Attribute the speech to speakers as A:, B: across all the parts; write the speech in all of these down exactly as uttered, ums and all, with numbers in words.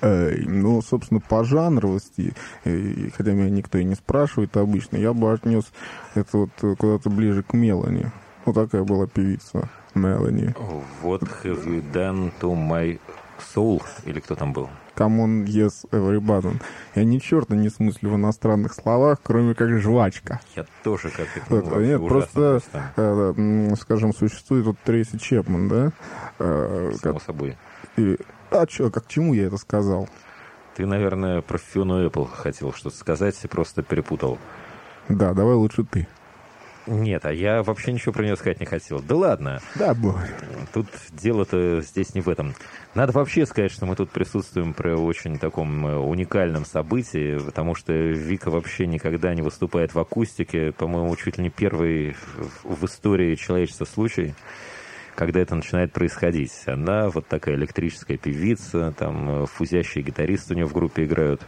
A: Эй, ну, собственно, по жанровости, и, хотя меня никто и не спрашивает обычно, я бы отнес это вот куда-то ближе к Мелани. Ну, такая была певица, Мелани.
B: What have you done to my soul? Или кто там был?
A: Come on, yes, everybody. Я ни черта не смыслю в иностранных словах, кроме как жвачка.
B: Я тоже как их
A: вот,
B: ну,
A: нет, просто,
B: э,
A: скажем, существует вот Трейси Чепман, да?
B: Само
A: как,
B: собой.
A: И, а что, как к чему я это сказал?
B: Ты, наверное, про Фиону Эппл хотел что-то сказать и просто перепутал.
A: Да, давай лучше ты.
B: Нет, а я вообще ничего про нее сказать не хотел. Да ладно.
A: Да, бой.
B: Тут дело-то здесь не в этом. Надо вообще сказать, что мы тут присутствуем при очень таком уникальном событии, потому что Вика вообще никогда не выступает в акустике. По-моему, чуть ли не первый в истории человечества случай, когда это начинает происходить. Она вот такая электрическая певица, там фузящие гитаристы у нее в группе играют.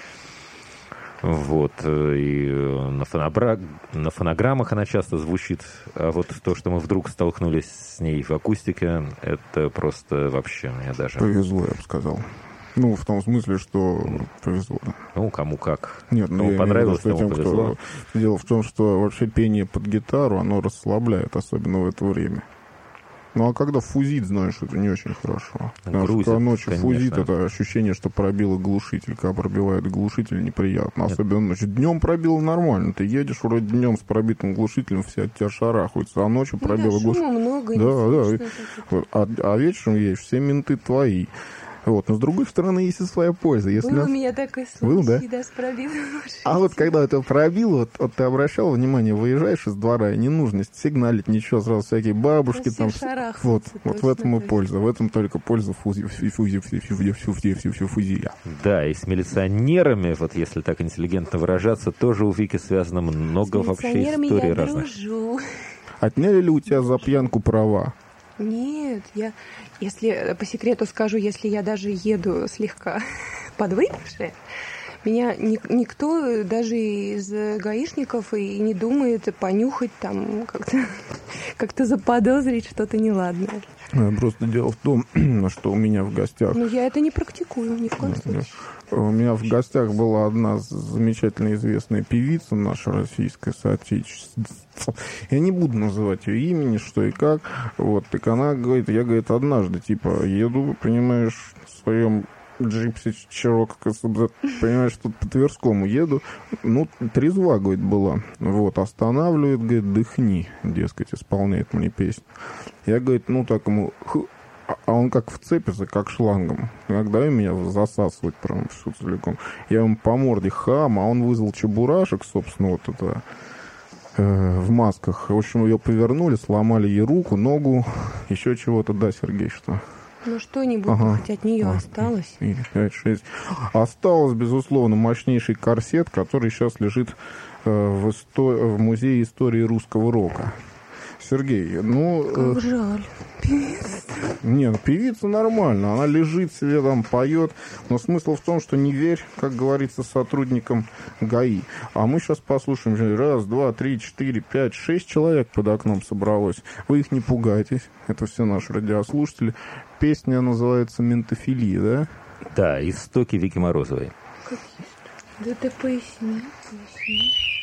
B: Вот, и на, фонобра... на фонограммах она часто звучит, а вот то, что мы вдруг столкнулись с ней в акустике, это просто вообще мне даже...
A: Повезло, я бы сказал. Ну, в том смысле, что повезло.
B: Ну, кому как.
A: Нет, ну,
B: кому понравилось,
A: тому
B: тем, повезло.
A: Кто... Дело в том, что вообще пение под гитару, оно расслабляет, особенно в это время. Ну, а когда фузит, знаешь, это не очень хорошо. Потому
B: Грузит,
A: что когда ночью
B: конечно.
A: фузит, это ощущение, что пробило глушитель. Когда пробивает глушитель, неприятно.
B: Нет.
A: Особенно ночью. Днем пробило нормально. Ты едешь вроде днем с пробитым глушителем, все от тебя шарахаются. А ночью
C: Ну,
A: пробило
C: да,
A: глушитель.
C: много,
A: Да, да. Вот. А, а вечером едешь, все менты твои. Вот. Но с другой стороны, есть и своя польза. Если
C: Был
A: нас...
C: у меня такой случай,
A: Был, да?
C: да, с пробитым.
A: А вот когда это пробило, вот, вот ты обращал внимание, выезжаешь из двора, и не нужно сигналить, ничего, сразу всякие бабушки там. Вот, вот в этом и польза. В этом только польза фузи, фузи, фузи, фузи, фузи, фузи, фузия.
B: Да, и с милиционерами, вот если так интеллигентно выражаться, тоже у Вики связано много вообще историй
C: я
B: разных.
C: Дружу.
A: Отняли ли у тебя за пьянку права?
C: Нет, я, если по секрету скажу, если я даже еду слегка подвыпившая, меня ни, никто даже из гаишников и не думает понюхать там, как-то, как-то заподозрить что-то неладное.
A: Просто дело в том, что у меня в гостях...
C: Но я это не практикую ни в коем случае.
A: У меня в гостях была одна замечательно известная певица, наша российская соотечественница. Я не буду называть ее имени, что и как. Вот, так она говорит, я, говорит, однажды, типа, еду, понимаешь, в своем джипси Чирок, понимаешь, тут по Тверскому еду, ну, трезва, говорит, была. Вот, останавливает, говорит, дыхни, дескать, исполняет мне песню. Я, говорит, ну, так ему... А он как вцепится, как шлангом. Иногда меня засасывает прям все целиком. Я ему по морде хам, а он вызвал чебурашек, собственно, вот это, э, в масках. В общем, ее повернули, сломали ей руку, ногу, еще чего-то. Да, Сергей, что?
C: Ну, что-нибудь
A: ага.
C: хоть от нее а, осталось.
A: четыре, пять, шесть. Осталось, безусловно, мощнейший корсет, который сейчас лежит э, в, исто... в музее истории русского рока. Сергей, ну...
C: Как жаль. Певица.
A: Не, ну певица нормально, она лежит себе там, поет, но смысл в том, что не верь, как говорится, сотрудникам ГАИ. А мы сейчас послушаем, раз, два, три, четыре, пять, шесть человек под окном собралось. Вы их не пугайтесь, это все наши радиослушатели. Песня называется «Ментофилия», да?
B: Да, истоки Вики Морозовой.
C: Какие? Да ты поясни, поясни.